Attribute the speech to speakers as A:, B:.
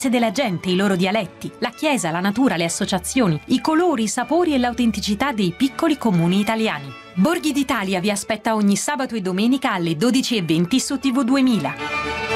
A: della gente, i loro dialetti, la chiesa, la natura, le associazioni, i colori, i sapori e l'autenticità dei piccoli comuni italiani. Borghi d'Italia vi aspetta ogni sabato e domenica alle 12:20 su TV 2000.